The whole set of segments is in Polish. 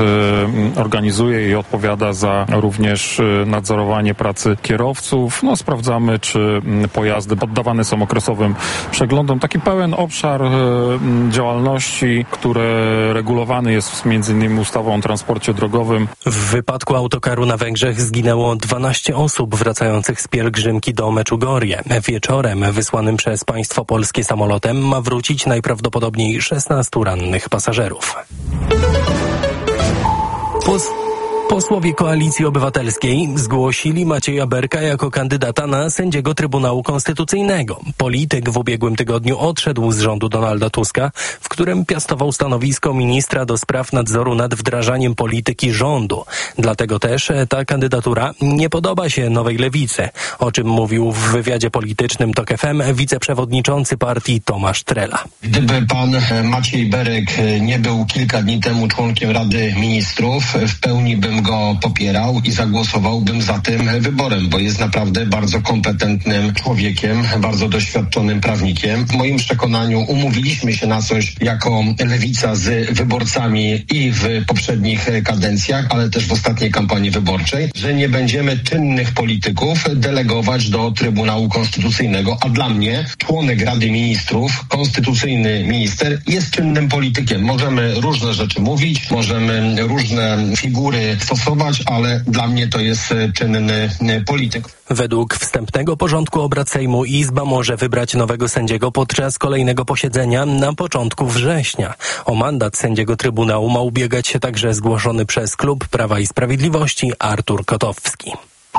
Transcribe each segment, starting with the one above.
organizuje i odpowiada za również nadzorowanie pracy kierowców. Sprawdzamy, czy pojazdy poddawane są okresowym przeglądom. Taki pełen obszar działalności, który regulowany jest m.in. ustawą o transporcie drogowym. W wypadku autokaru na Węgrzech zginęło 12 osób wracających z pielgrzymki do Meczugorje. Wieczorem wysłanym przez państwo polskie samolotem ma wrócić najprawdopodobniej 16 rannych pasażerów. Posłowie Koalicji Obywatelskiej zgłosili Macieja Berka jako kandydata na sędziego Trybunału Konstytucyjnego. Polityk w ubiegłym tygodniu odszedł z rządu Donalda Tuska, w którym piastował stanowisko ministra do spraw nadzoru nad wdrażaniem polityki rządu. Dlatego też ta kandydatura nie podoba się Nowej Lewicy, o czym mówił w wywiadzie politycznym TOK FM wiceprzewodniczący partii Tomasz Trela. Gdyby pan Maciej Berek nie był kilka dni temu członkiem Rady Ministrów, w pełni bym go popierał i zagłosowałbym za tym wyborem, bo jest naprawdę bardzo kompetentnym człowiekiem, bardzo doświadczonym prawnikiem. W moim przekonaniu umówiliśmy się na coś jako Lewica z wyborcami i w poprzednich kadencjach, ale też w ostatniej kampanii wyborczej, że nie będziemy czynnych polityków delegować do Trybunału Konstytucyjnego, a dla mnie członek Rady Ministrów, konstytucyjny minister jest czynnym politykiem. Możemy różne rzeczy mówić, możemy różne figury stosować, ale dla mnie to jest czynny polityk. Według wstępnego porządku obrad Sejmu Izba może wybrać nowego sędziego podczas kolejnego posiedzenia na początku września. O mandat sędziego Trybunału ma ubiegać się także zgłoszony przez klub Prawa i Sprawiedliwości Artur Kotowski.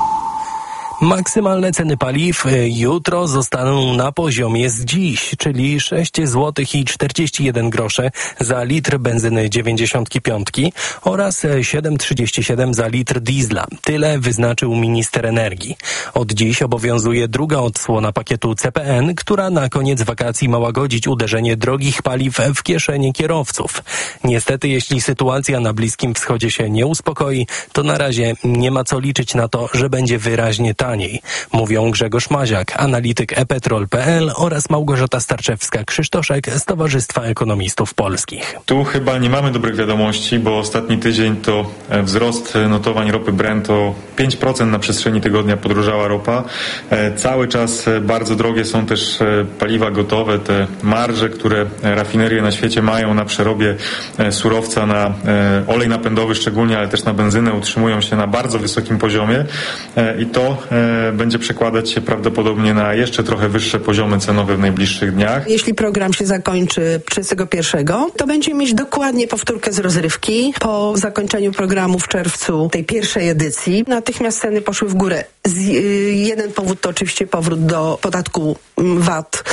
Maksymalne ceny paliw jutro zostaną na poziomie z dziś, czyli 6 zł i 41 groszy za litr benzyny 95 oraz 7,37 za litr diesla. Tyle wyznaczył minister energii. Od dziś obowiązuje druga odsłona pakietu CPN, która na koniec wakacji ma łagodzić uderzenie drogich paliw w kieszenie kierowców. Niestety, jeśli sytuacja na Bliskim Wschodzie się nie uspokoi, to na razie nie ma co liczyć na to, że będzie wyraźnie taniej. Mówią Grzegorz Maziak, analityk ePetrol.pl oraz Małgorzata Starczewska-Krzysztoszek z Towarzystwa Ekonomistów Polskich. Tu chyba nie mamy dobrych wiadomości, bo ostatni tydzień to wzrost notowań ropy Brent o 5% na przestrzeni tygodnia podrożała ropa. Cały czas bardzo drogie są też paliwa gotowe, te marże, które rafinerie na świecie mają na przerobie surowca na olej napędowy szczególnie, ale też na benzynę utrzymują się na bardzo wysokim poziomie i to będzie przekładać się prawdopodobnie na jeszcze trochę wyższe poziomy cenowe w najbliższych dniach. Jeśli program się zakończy 31, to będziemy mieć dokładnie powtórkę z rozrywki. Po zakończeniu programu w czerwcu tej pierwszej edycji natychmiast ceny poszły w górę. Jeden powód to oczywiście powrót do podatku VAT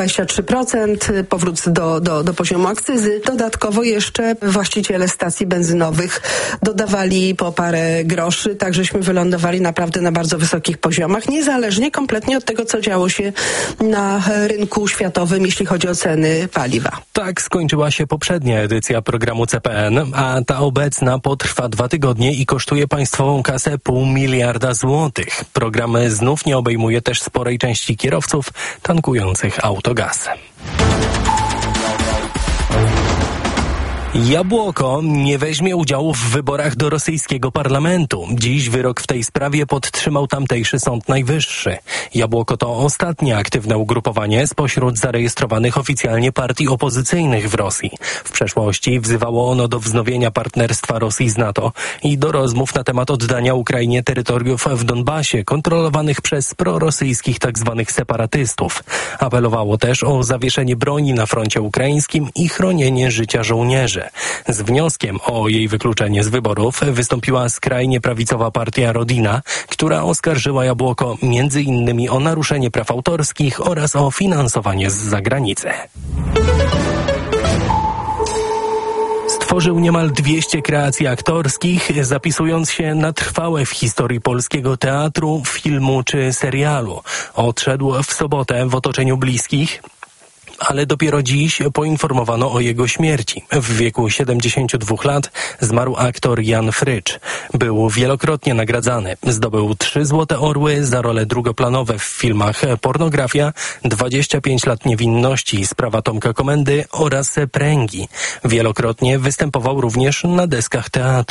23%, powrót do poziomu akcyzy. Dodatkowo jeszcze właściciele stacji benzynowych dodawali po parę groszy, tak żeśmy wylądowali naprawdę na bardzo wysokich poziomach, niezależnie kompletnie od tego, co działo się na rynku światowym, jeśli chodzi o ceny paliwa. Tak skończyła się poprzednia edycja programu CPN, a ta obecna potrwa 2 tygodnie i kosztuje państwową kasę 0,5 miliarda złotych. Program znów nie obejmuje też sporej części kierowców tankujących autogaz. Jabłoko nie weźmie udziału w wyborach do rosyjskiego parlamentu. Dziś wyrok w tej sprawie podtrzymał tamtejszy Sąd Najwyższy. Jabłoko to ostatnie aktywne ugrupowanie spośród zarejestrowanych oficjalnie partii opozycyjnych w Rosji. W przeszłości wzywało ono do wznowienia partnerstwa Rosji z NATO i do rozmów na temat oddania Ukrainie terytoriów w Donbasie kontrolowanych przez prorosyjskich tzw. separatystów. Apelowało też o zawieszenie broni na froncie ukraińskim i chronienie życia żołnierzy. Z wnioskiem o jej wykluczenie z wyborów wystąpiła skrajnie prawicowa partia Rodina, która oskarżyła Jabłoko m.in. o naruszenie praw autorskich oraz o finansowanie z zagranicy. Stworzył niemal 200 kreacji aktorskich, zapisując się na trwałe w historii polskiego teatru, filmu czy serialu. Odszedł w sobotę w otoczeniu bliskich. ale dopiero dziś poinformowano o jego śmierci. W wieku 72 lat zmarł aktor Jan Frycz. Był wielokrotnie nagradzany. Zdobył 3 Złote Orły za role drugoplanowe w filmach Pornografia, 25 lat niewinności, Sprawa Tomka Komendy oraz Pręgi. Wielokrotnie występował również na deskach teatru.